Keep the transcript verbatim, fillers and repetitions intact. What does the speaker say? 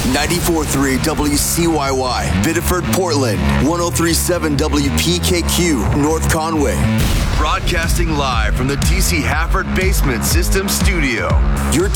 ninety-four point three W C Y Y, Biddeford, Portland, one oh three point seven W P K Q, North Conway. Broadcasting live from the D C Hafford Basement Systems Studio. Your